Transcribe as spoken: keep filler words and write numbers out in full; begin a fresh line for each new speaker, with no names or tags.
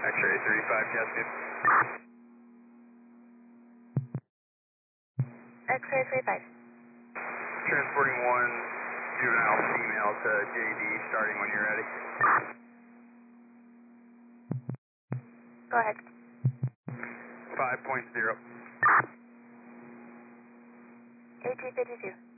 X-ray thirty-five, Cascade.
X-ray thirty-five.
Transporting one juvenile female to J D, starting when you're ready.
Go ahead.
five point zero.
A T fifty-two.